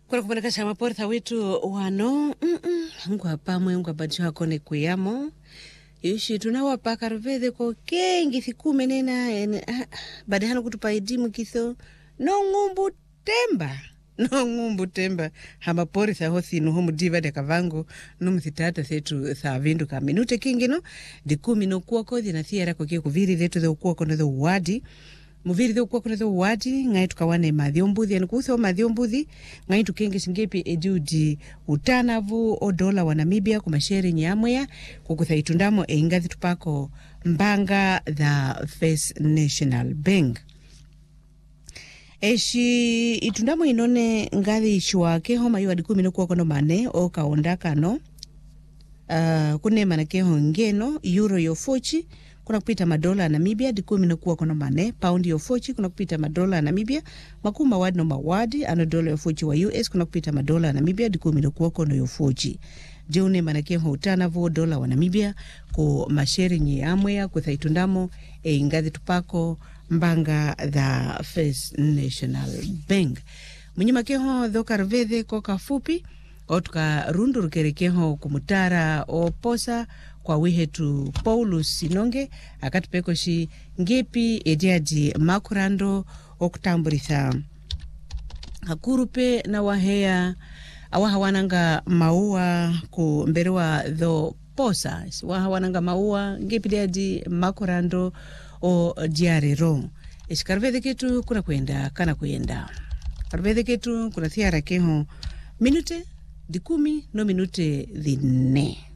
Kwa kupeleka chama portha wetu wano ngwa pamwe ngwa badjwa kone kuyamo ishi tunawapa karvede ko kengi thikume nena badahano kutupa idimu kitho no ngumbu temba hama portha hothi no homu diva de kavango no mthitata thetu tha vindu ka minute kingino de 10 no kuoko dina thiera ko ke kuviri thetu de kuoko no the wadi muviri de kuoko no the wadi ngai tukawane madhiombuthi anukutho madhiombuthi ngai tukenge singepi edudi utanavu o dola wa Namibia kumashere nyamweya kukuthaitundamo ingathi tupako mbanga the First National Bank. Eshi itundamo inone ngathi ishwake homa yu adi 10 no kuoko no mane o kaondaka no kune manakeho ngeno euro yofochi kuna kupita madola Namibia di 10 no kuoko no mane pound yofochi kuna kupita madola Namibia makuma wadi no mawadi ano dola yofochi wa US kuna kupita madola Namibia di 10 no kuoko no yofochi jeune manakeho utanavu dola wa Namibia ku masheri nyamweya kuthaitundamo ingathi tupako mbanga the First National Bank. Munyima keho dhokarvede ko kafupi otuka rundu rukerekeho kumutara o posa kwa wihetu Paulus Sinonge akatupeko shi ngepi ediaji makurando okutamburitha hakurupe na wahea awahawananga maua ku mberewa dho posa wahawananga maua ngepi ediaji makurando o diarero eskarvede ketu kuna kuenda kana kuenda karvede ketu kuna thiara keho minute di 10 no minute di 4